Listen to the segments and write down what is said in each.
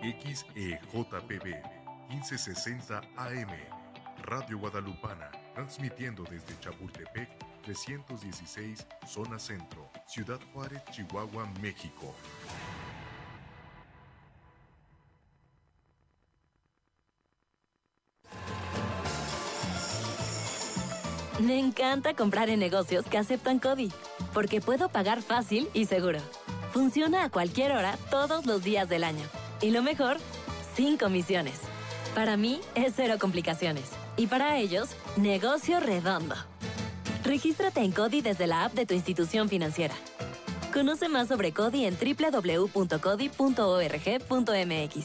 XEJPB 1560 AM, Radio Guadalupana, transmitiendo desde Chapultepec 316, Zona Centro, Ciudad Juárez, Chihuahua, México. Me encanta comprar en negocios que aceptan CODI, porque puedo pagar fácil y seguro. Funciona a cualquier hora, todos los días del año. Y lo mejor, sin comisiones. Para mí, es cero complicaciones. Y para ellos, negocio redondo. Regístrate en CODI desde la app de tu institución financiera. Conoce más sobre CODI en www.codi.org.mx.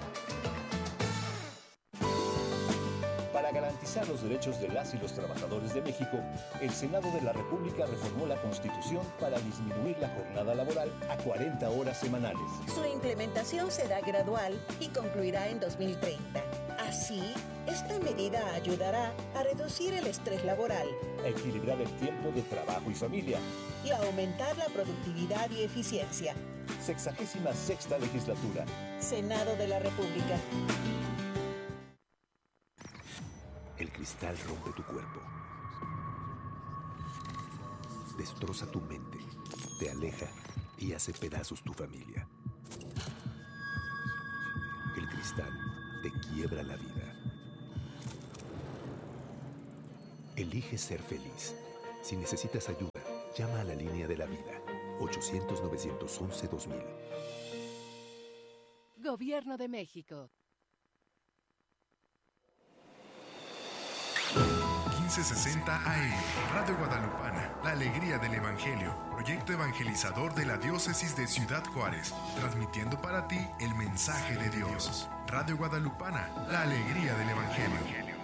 Para garantizar los derechos de las y los trabajadores de México, el Senado de la República reformó la Constitución para disminuir la jornada laboral a 40 horas semanales. Su implementación será gradual y concluirá en 2030. Así, esta medida ayudará a reducir el estrés laboral, a equilibrar el tiempo de trabajo y familia y a aumentar la productividad y eficiencia. 66ª Legislatura. Senado de la República. El cristal rompe tu cuerpo, destroza tu mente, te aleja y hace pedazos tu familia. El cristal te quiebra la vida. Elige ser feliz. Si necesitas ayuda, llama a la línea de la vida, 800-911-2000. Gobierno de México. 1560 AM, Radio Guadalupana, la alegría del Evangelio, proyecto evangelizador de la diócesis de Ciudad Juárez, transmitiendo para ti el mensaje de Dios. Radio Guadalupana, la alegría del Evangelio.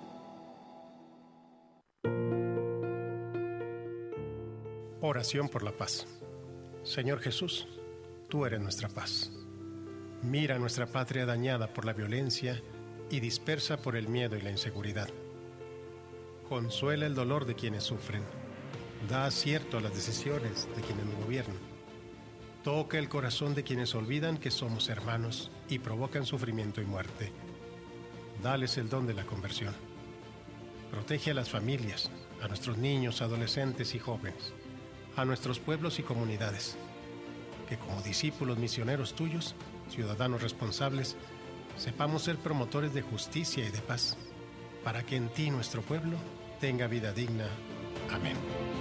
Oración por la paz. Señor Jesús, tú eres nuestra paz. Mira nuestra patria dañada por la violencia y dispersa por el miedo y la inseguridad. Consuela el dolor de quienes sufren. Da acierto a las decisiones de quienes nos gobiernan. Toca el corazón de quienes olvidan que somos hermanos y provocan sufrimiento y muerte. Dales el don de la conversión. Protege a las familias, a nuestros niños, adolescentes y jóvenes, a nuestros pueblos y comunidades. Que como discípulos misioneros tuyos, ciudadanos responsables, sepamos ser promotores de justicia y de paz, para que en ti nuestro pueblo tenga vida digna. Amén.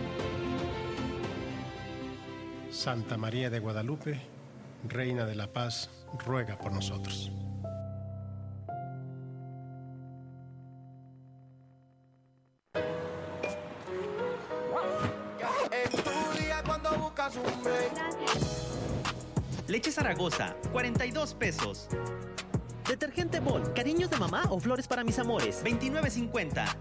Santa María de Guadalupe, Reina de la Paz, ruega por nosotros. Leche Zaragoza, 42 pesos. Detergente Bol, cariños de mamá o flores para mis amores, 29.50.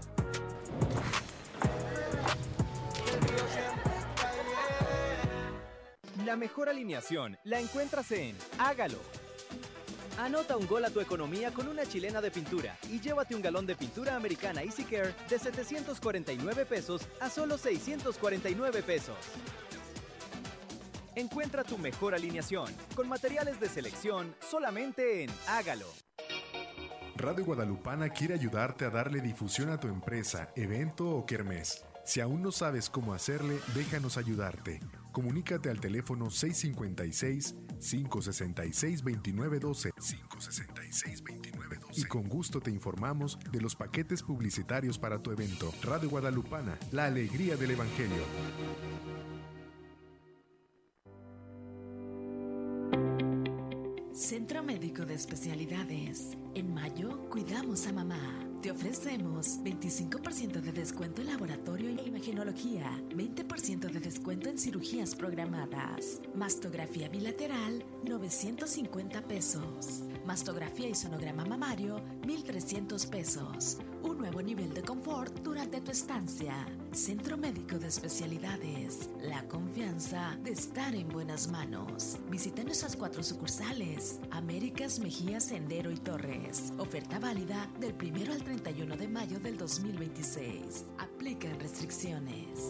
La mejor alineación la encuentras en Hágalo. Anota un gol a tu economía con una chilena de pintura y llévate un galón de pintura americana Easy Care de 749 pesos a solo 649 pesos. Encuentra tu mejor alineación con materiales de selección solamente en Hágalo. Radio Guadalupana quiere ayudarte a darle difusión a tu empresa, evento o kermés. Si aún no sabes cómo hacerle, déjanos ayudarte. Comunícate al teléfono 656-566-2912 y con gusto te informamos de los paquetes publicitarios para tu evento. Radio Guadalupana, la alegría del Evangelio. Centro Médico de Especialidades. En mayo, cuidamos a mamá. Te ofrecemos 25% de descuento en laboratorio e imagenología, 20% de descuento en cirugías programadas. Mastografía bilateral, 950 pesos. Mastografía y sonograma mamario, 1,300 pesos. Un nuevo nivel de confort durante tu estancia. Centro Médico de Especialidades. La confianza de estar en buenas manos. Visita nuestras 4 sucursales: Américas, Mejía, Sendero y Torres. Oferta válida del 1 al 31 de mayo del 2026. Aplican restricciones.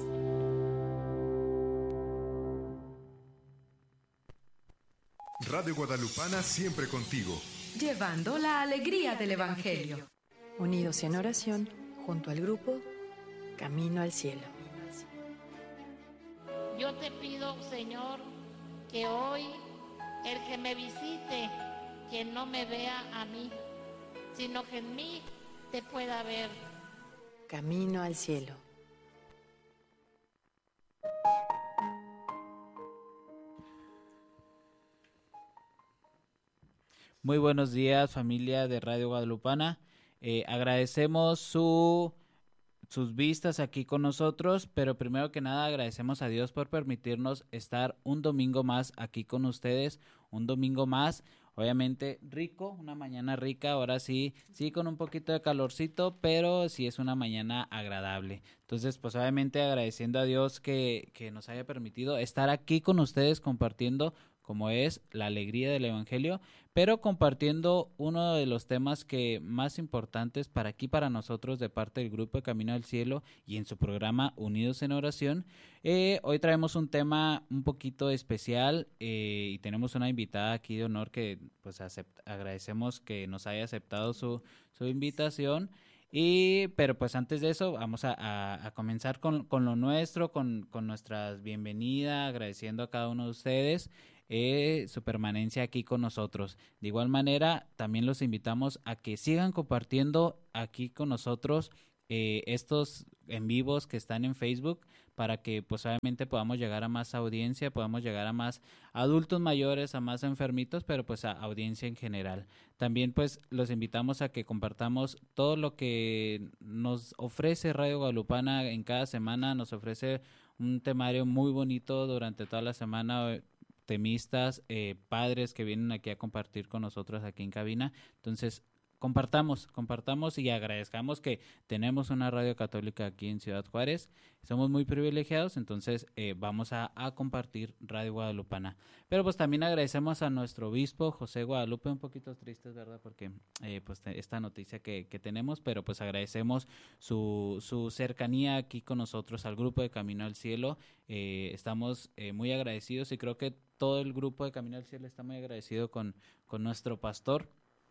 Radio Guadalupana siempre contigo. llevando la alegría del Evangelio. Unidos en oración, junto al grupo Camino al Cielo. Yo te pido, Señor, que hoy el que me visite, que no me vea a mí, sino que en mí te pueda ver. Camino al Cielo. Muy buenos días, familia de Radio Guadalupana. Agradecemos sus vistas aquí con nosotros, pero primero que nada agradecemos a Dios por permitirnos estar un domingo más aquí con ustedes, un domingo más, obviamente rico, una mañana rica, ahora sí con un poquito de calorcito, pero sí es una mañana agradable. Entonces, pues obviamente agradeciendo a Dios que nos haya permitido estar aquí con ustedes compartiendo como es la alegría del Evangelio, pero compartiendo uno de los temas que más importantes para aquí, para nosotros, de parte del Grupo de Camino al Cielo y en su programa Unidos en Oración. Hoy traemos un tema un poquito especial y tenemos una invitada aquí de honor que pues agradecemos que nos haya aceptado su invitación. Pero pues antes de eso vamos a comenzar con lo nuestro, con nuestras bienvenidas, agradeciendo a cada uno de ustedes su permanencia aquí con nosotros. De igual manera, también los invitamos a que sigan compartiendo aquí con nosotros estos en vivos que están en Facebook, para que pues obviamente podamos llegar a más audiencia, podamos llegar a más adultos mayores, a más enfermitos, pero pues a audiencia en general. También pues los invitamos a que compartamos todo lo que nos ofrece Radio Guadalupana en cada semana. Nos ofrece un temario muy bonito durante toda la semana, temistas, padres que vienen aquí a compartir con nosotros aquí en cabina. Entonces, compartamos y agradezcamos que tenemos una radio católica aquí en Ciudad Juárez. Somos muy privilegiados, entonces vamos a compartir Radio Guadalupana. Pero pues también agradecemos a nuestro obispo José Guadalupe, un poquito tristes, ¿verdad? Porque pues esta noticia que tenemos, pero pues agradecemos su cercanía aquí con nosotros al Grupo de Camino al Cielo. Estamos muy agradecidos y creo que todo el Grupo de Camino al Cielo está muy agradecido con nuestro pastor.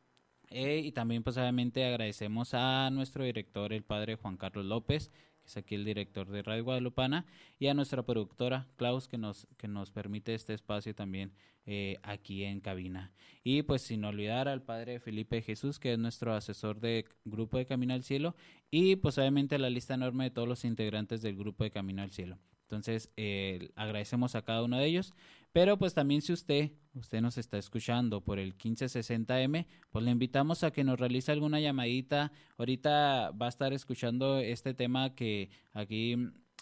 Y también pues obviamente agradecemos a nuestro director, el padre Juan Carlos López, que es aquí el director de Radio Guadalupana, y a nuestra productora Klaus, que nos permite este espacio también aquí en cabina. Y pues sin olvidar al padre Felipe Jesús, que es nuestro asesor de Grupo de Camino al Cielo, y pues obviamente la lista enorme de todos los integrantes del Grupo de Camino al Cielo. Entonces agradecemos a cada uno de ellos. Pero pues también si usted nos está escuchando por el 1560M, pues le invitamos a que nos realice alguna llamadita. Ahorita va a estar escuchando este tema que aquí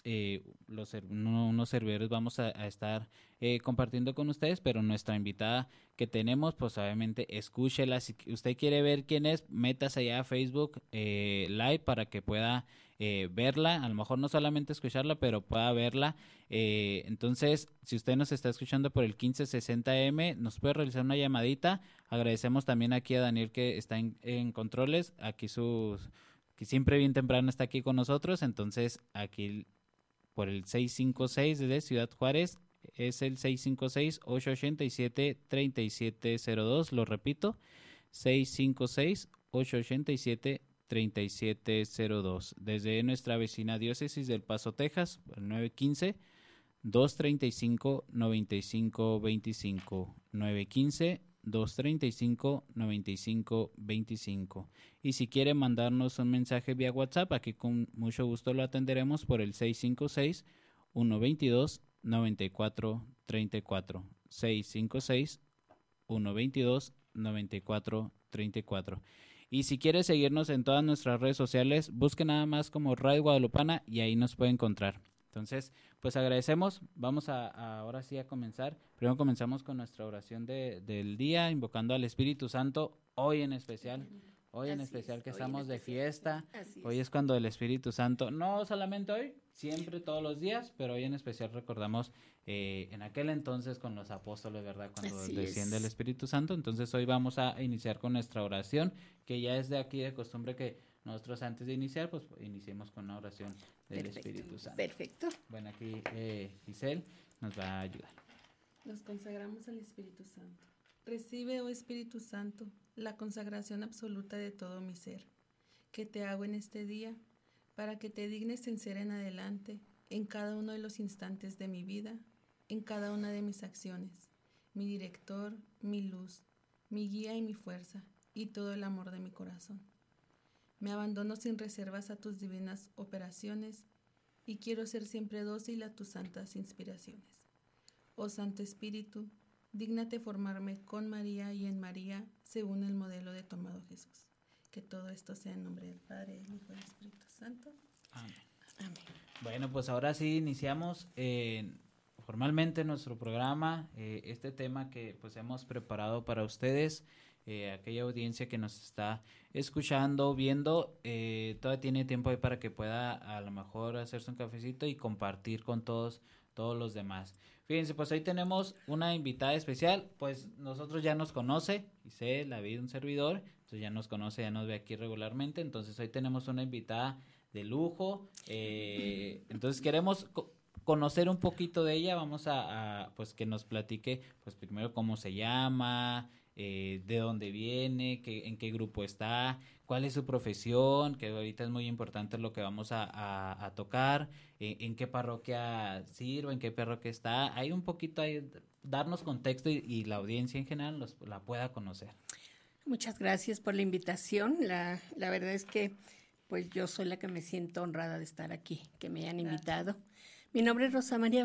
unos servidores vamos a estar compartiendo con ustedes, pero nuestra invitada que tenemos, pues obviamente escúchela. Si usted quiere ver quién es, métase allá a Facebook Live para que pueda verla, a lo mejor no solamente escucharla, pero pueda verla. Entonces, si usted nos está escuchando por el 1560M, nos puede realizar una llamadita. Agradecemos también aquí a Daniel, que está en controles, aquí que siempre bien temprano está aquí con nosotros. Entonces, aquí por el 656 de Ciudad Juárez, es el 656-887-3702, lo repito, 656-887-3702. Desde nuestra vecina diócesis del Paso, Texas, el 915-235-9525, 915-235-9525. Y si quiere mandarnos un mensaje vía WhatsApp, aquí con mucho gusto lo atenderemos por el 656-122-9434, 656-122-9434. Y si quiere seguirnos en todas nuestras redes sociales, busque nada más como Radio Guadalupana y ahí nos puede encontrar. Entonces, pues agradecemos. Vamos ahora sí a comenzar. Primero comenzamos con nuestra oración del día, invocando al Espíritu Santo, hoy en especial. Hoy en especial que estamos de fiesta. Hoy es cuando el Espíritu Santo, no solamente hoy, siempre todos los días, pero hoy en especial recordamos en aquel entonces con los apóstoles, ¿verdad? Cuando desciende el Espíritu Santo. Entonces hoy vamos a iniciar con nuestra oración, que ya es de aquí de costumbre que nosotros antes de iniciar, pues iniciemos con una oración del Espíritu Santo. Perfecto. Bueno, aquí Giselle nos va a ayudar. Nos consagramos al Espíritu Santo. Recibe, oh Espíritu Santo, la consagración absoluta de todo mi ser, que te hago en este día, para que te dignes en ser en adelante, en cada uno de los instantes de mi vida, en cada una de mis acciones, mi director, mi luz, mi guía y mi fuerza, y todo el amor de mi corazón. Me abandono sin reservas a tus divinas operaciones, y quiero ser siempre dócil a tus santas inspiraciones. Oh Santo Espíritu, dígnate formarme con María y en María, según el modelo de tu amado Jesús. Que todo esto sea en nombre del Padre, del Hijo y del Espíritu Santo. Amén. Amén. Bueno, pues ahora sí iniciamos formalmente nuestro programa, este tema que pues hemos preparado para ustedes, aquella audiencia que nos está escuchando, viendo, todavía tiene tiempo ahí para que pueda a lo mejor hacerse un cafecito y compartir con todos los demás. Fíjense, pues hoy tenemos una invitada especial, pues nosotros ya nos conoce, Isel, David, un servidor, entonces ya nos conoce, ya nos ve aquí regularmente, entonces hoy tenemos una invitada de lujo, entonces queremos conocer un poquito de ella, vamos a pues que nos platique, pues primero cómo se llama, de dónde viene, en qué grupo está, cuál es su profesión, que ahorita es muy importante lo que vamos a tocar, en qué parroquia sirve, en qué parroquia está, hay un poquito ahí, darnos contexto y la audiencia en general la pueda conocer. Muchas gracias por la invitación, la verdad es que pues yo soy la que me siento honrada de estar aquí, que me hayan invitado. Mi nombre es Rosa María